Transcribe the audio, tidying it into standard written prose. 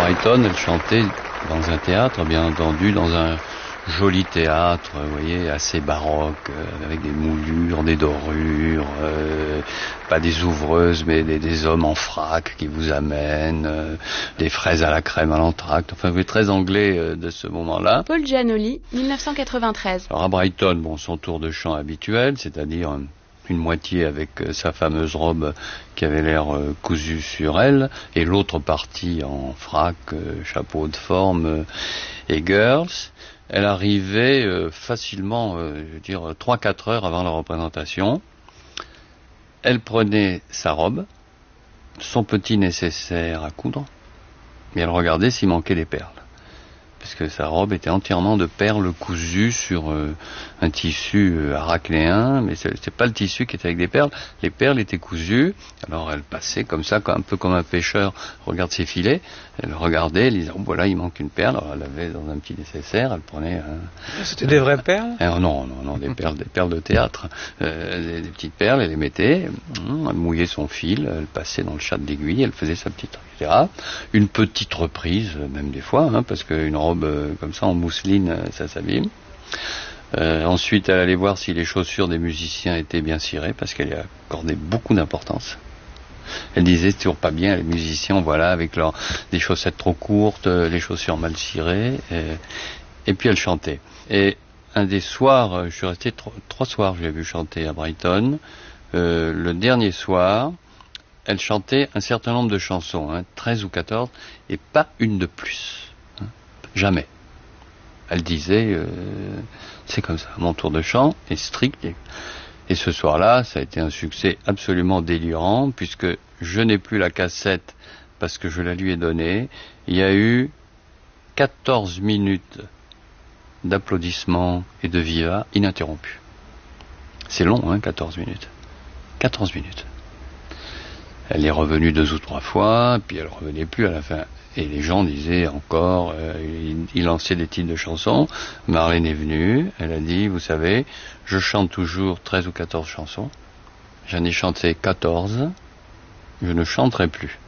Brighton, elle chantait dans un théâtre, bien entendu, dans un joli théâtre, vous voyez, assez baroque, avec des moulures, des dorures, pas des ouvreuses, mais des hommes en frac qui vous amènent, des fraises à la crème à l'entracte, enfin, vous voyez, très anglais de ce moment-là. Paul Giannoli, 1993. Alors à Brighton, bon, son tour de chant habituel, c'est-à-dire une moitié avec sa fameuse robe qui avait l'air cousue sur elle, et l'autre partie en frac, chapeau de forme et girls. Elle arrivait facilement, je veux dire, 3-4 heures avant la représentation. Elle prenait sa robe, son petit nécessaire à coudre, et elle regardait s'il manquait des perles. Parce que sa robe était entièrement de perles cousues sur un tissu arachnéen, mais c'est pas le tissu qui était avec des perles. Les perles étaient cousues, alors elle passait comme ça, un peu comme un pêcheur regarde ses filets. Elle regardait, elle disait, oh, voilà, il manque une perle. Alors elle avait dans un petit nécessaire, elle prenait... C'était des vraies perles? Non, des perles de théâtre. Des petites perles, elle les mettait, elle mouillait son fil, elle passait dans le chat d'aiguille, elle faisait sa petite... etc. Une petite reprise, même des fois, parce qu'une robe comme ça en mousseline, ça s'abîme. Ensuite, elle allait voir si les chaussures des musiciens étaient bien cirées, parce qu'elle y accordait beaucoup d'importance. Elle disait, c'est toujours pas bien, les musiciens, voilà, avec des chaussettes trop courtes, les chaussures mal cirées, et puis elle chantait. Et un des soirs, je suis resté 3 soirs, je l'ai vu chanter à Brighton. Le dernier soir, elle chantait un certain nombre de chansons, 13 ou 14, et pas une de plus. Jamais. Elle disait, c'est comme ça, mon tour de chant est strict. Et ce soir-là, ça a été un succès absolument délirant, puisque je n'ai plus la cassette parce que je la lui ai donnée. Il y a eu 14 minutes d'applaudissements et de viva ininterrompus. C'est long, 14 minutes. 14 minutes. Elle est revenue 2 ou 3 fois, puis elle revenait plus à la fin. Et les gens disaient encore, il lançait des titres de chansons. Marlène est venue, elle a dit, vous savez, je chante toujours 13 ou 14 chansons. J'en ai chanté 14, je ne chanterai plus.